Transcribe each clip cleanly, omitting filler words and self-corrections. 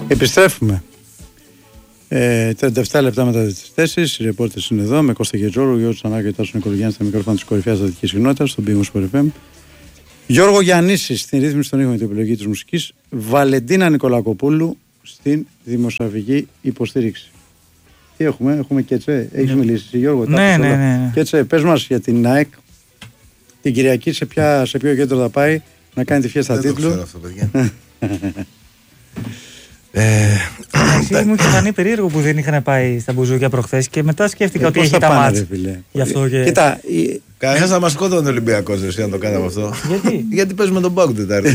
Επιστρέφουμε. 37 λεπτά μετά τις 4. Οι ρεπόρτες είναι εδώ με Κώστα Γετζόρου, Γιώργο Τσανάκη και Τάσο Νικολογιάννη στα μικρόφωνα της κορυφαίας αθλητικής κοινότητας, στον Big Win Sport FM. Γιώργο Γιαννίση στην ρύθμιση των ήχων και την επιλογή της μουσικής. Βαλεντίνα Νικολακοπούλου στην δημοσιογραφική υποστήριξη. Τι έχουμε Κέτσε, έχεις μιλήσει Γιώργο? Ναι. Κέτσε, πες μας για την ΑΕΚ την Κυριακή σε ποιο κέντρο θα πάει να κάνει τη φιέστα τίτλου. Δεν το ξέρω αυτό, παιδιά. Μου είχε φανεί περίεργο που δεν είχαν πάει στα μπουζούκια προχθές και μετά σκέφτηκα ότι έχει τα μάτς. Γι' αυτό και... Κοίτα, κανένας θα μας σκότωνε ο Ολυμπιακός εσύ αν το κάναμε αυτό. Γιατί? Γιατί παίζουμε τον Πάοκ Τετάρτη.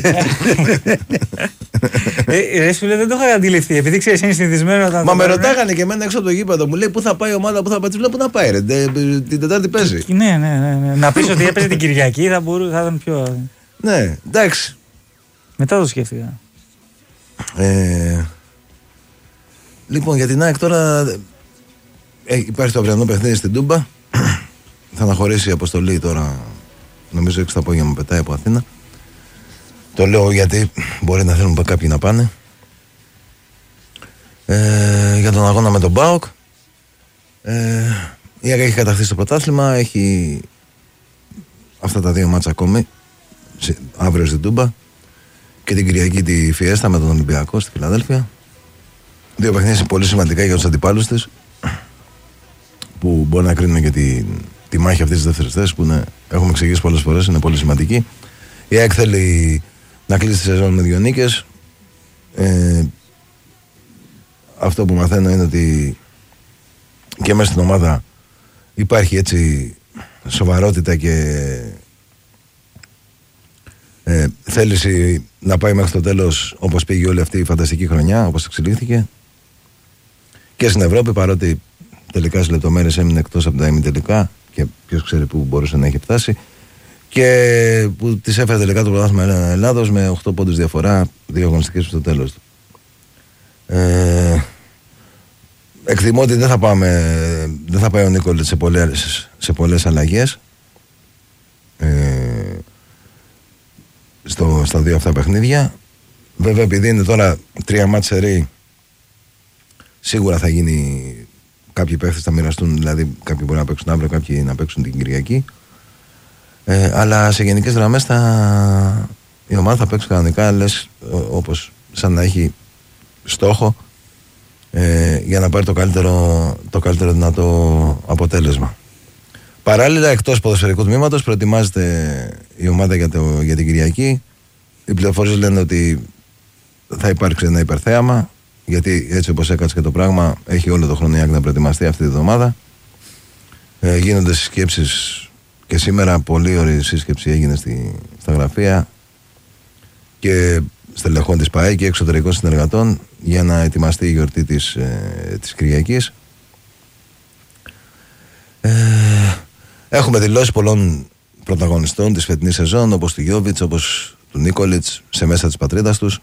Ρε σου λέει, δεν το είχα αντιληφθεί. Επειδή ξέρεις είναι συνηθισμένο να. Μα με ρωτάγανε και εμένα έξω από το γήπεδο. Μου λέει πού θα πάει η ομάδα, πού θα πάει. Τη βλέπω να πάει. Την Τετάρτη παίζει. Ναι. Να πεις ότι έπαιζε την Κυριακή θα ήταν πιο. Ναι, εντάξει. Μετά το σκέφτηκα. Λοιπόν, για την ΑΕΚ τώρα υπάρχει το αυριανό παιχνίδι στην Τούμπα. Θα αναχωρήσει η αποστολή τώρα. Νομίζω 6 το απόγευμα πετάει από Αθήνα. Το λέω γιατί μπορεί να θέλουν κάποιοι να πάνε. Για τον αγώνα με τον ΠΑΟΚ. Η ΑΕΚ έχει κατακτήσει το πρωτάθλημα. Έχει αυτά τα δύο μάτσα ακόμη. Αύριο στην Τούμπα. Και την Κυριακή τη Φιέστα με τον Ολυμπιακό στη Φιλαδέλφια. Δύο παιχνίδια πολύ σημαντικά για τους αντιπάλους της, που μπορεί να κρίνουν και τη μάχη αυτής της δεύτερης θέσης, που έχουμε εξηγήσει πολλές φορές, είναι πολύ σημαντική. Η ΑΕΚ θέλει να κλείσει τη σεζόν με 2 νίκες. Αυτό που μαθαίνω είναι ότι και μέσα στην ομάδα υπάρχει έτσι σοβαρότητα και θέληση να πάει μέχρι το τέλος, όπως πήγε όλη αυτή η φανταστική χρονιά, όπως εξελίχθηκε και στην Ευρώπη, παρότι τελικά στις λεπτομέρειες έμεινε εκτός από τα ημιτελικά και ποιος ξέρει που μπορούσε να έχει φτάσει, και που της έφερε τελικά το πρωτάθλημα Ελλάδος με 8 πόντους διαφορά, 2 αγωνιστικές στο τέλος του. Εκτιμώ ότι δεν θα πάει ο Νίκολιτς σε πολλές αλλαγές στα δύο αυτά παιχνίδια. Βέβαια, επειδή είναι τώρα 3 μάτς σερί, σίγουρα θα γίνει, κάποιοι παίχτες θα μοιραστούν, δηλαδή κάποιοι μπορεί να παίξουν αύριο, κάποιοι να παίξουν την Κυριακή, αλλά σε γενικές γραμμές η ομάδα θα παίξει κανονικά, λες, όπως σαν να έχει στόχο για να πάρει το καλύτερο δυνατό αποτέλεσμα. Παράλληλα, εκτός ποδοσφαιρικού τμήματος, προετοιμάζεται η ομάδα για την Κυριακή. Οι πληροφορίες λένε ότι θα υπάρξει ένα υπερθέαμα, γιατί έτσι όπως έκατσε και το πράγμα, έχει όλο το χρόνο να προετοιμαστεί αυτή τη εβδομάδα. Γίνονται συσκέψεις και σήμερα πολύ ωραία σύσκεψη έγινε στα γραφεία και στελεχών της ΠΑΕ και εξωτερικών συνεργατών για να ετοιμαστεί η γιορτή της Κυριακής. Έχουμε δηλώσει πολλών πρωταγωνιστών της φετινής σεζόν, όπως του Γιώβιτς, όπως του Νίκολιτς, σε μέσα της πατρίδας τους,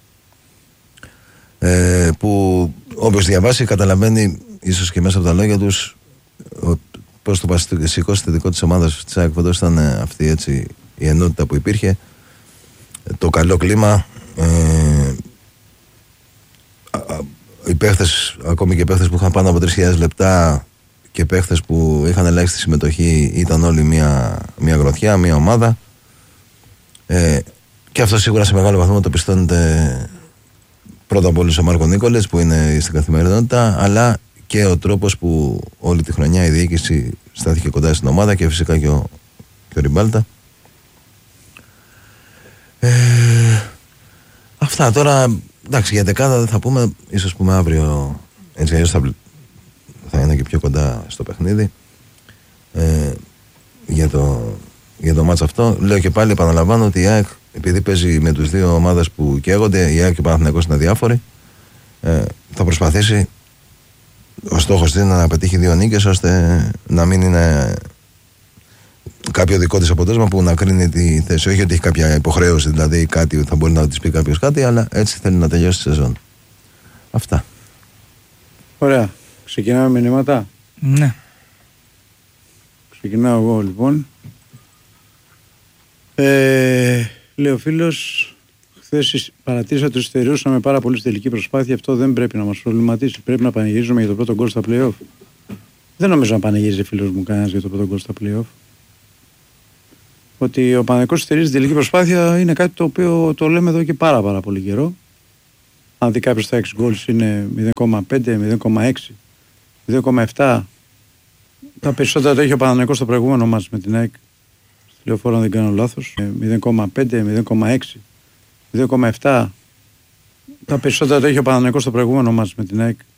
που όποιος διαβάσει καταλαβαίνει ίσως και μέσα από τα λόγια τους πως το βασικό συστατικό της ομάδας της ΑΕΚ φέτος ήταν αυτή έτσι, η ενότητα που υπήρχε, το καλό κλίμα, οι παίχτες, ακόμη και παίχτες που είχαν πάνω από 3.000 λεπτά και παίχτες που είχαν ελάχιστη συμμετοχή, ήταν όλοι μια γροθιά, μια ομάδα, και αυτό σίγουρα σε μεγάλο βαθμό το πιστώνεται πρώτα απ' όλους ο Μάρκο Νίκολετς που είναι στην καθημερινότητα, αλλά και ο τρόπος που όλη τη χρονιά η διοίκηση στάθηκε κοντά στην ομάδα και φυσικά και ο Ριμπάλτα. Αυτά τώρα, εντάξει, για δεκάδα δεν θα πούμε, ίσως πούμε αύριο, έτσι αλλιώς θα είναι και πιο κοντά στο παιχνίδι, για το μάτς αυτό. Λέω και πάλι, επαναλαμβάνω ότι η ΑΕΚ, επειδή παίζει με τους δύο ομάδες που καίγονται, η ΑΕΚ και ο Παναθηναϊκός είναι αδιάφοροι, θα προσπαθήσει, ο στόχος της είναι να πετύχει 2 νίκες, ώστε να μην είναι κάποιο δικό της αποτέλεσμα που να κρίνει τη θέση. Όχι ότι έχει κάποια υποχρέωση, δηλαδή κάτι θα μπορεί να της πει κάποιος κάτι, αλλά έτσι θέλει να τελειώσει τη σεζόν. Αυτά. Ωραία. Ξεκινάμε με μηνύματα. Ναι. Ξεκινάω εγώ λοιπόν. Λέει ο φίλος, Χθες παρατήρησα ότι στερεούσαμε πάρα πολύ στη τελική προσπάθεια. Αυτό δεν πρέπει να μας προβληματίσει. Πρέπει να πανηγυρίζουμε για το πρώτο γκολ στα play-off. Δεν νομίζω να πανηγύριζε φίλος μου κανένας για το πρώτο γκολ στα play-off. Ότι ο Παναθηναϊκός στερίζει την τελική προσπάθεια είναι κάτι το οποίο το λέμε εδώ και πάρα πολύ καιρό. Αν δει κάποιος τα 6 goals είναι 0,5, 0,6, 2,7. Τα περισσότερα το έχει ο Παναθηναϊκός στο προηγούμενο μάτς με την ΑΕΚ. Στη Λεωφόρο, αν δεν κάνω λάθος. 0,5, 0,6, 2,7. Τα περισσότερα το έχει ο Παναθηναϊκός στο προηγούμενο μάτς με την ΑΕΚ.